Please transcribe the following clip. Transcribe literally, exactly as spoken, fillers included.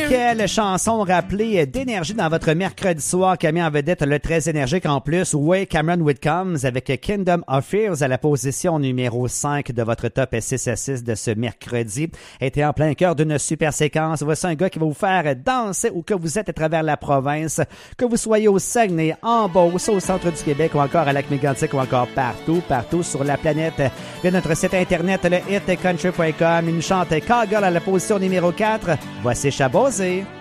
Quelle chanson rappelée d'énergie dans votre mercredi soir qui a mis en vedette le très énergique en plus, Way Cameron Whitcombs avec Kingdom of Fears à la position numéro cinq de votre top six à six de ce mercredi. Était en plein cœur d'une super séquence. Voici un gars qui va vous faire danser où que vous êtes à travers la province, que vous soyez au Saguenay, en Beauce, au centre du Québec ou encore à Lac-Mégantic ou encore partout, partout sur la planète. Via notre site internet, le hit country point com. Il nous chante Cowgirl à la position numéro quatre. Voici Chabosé.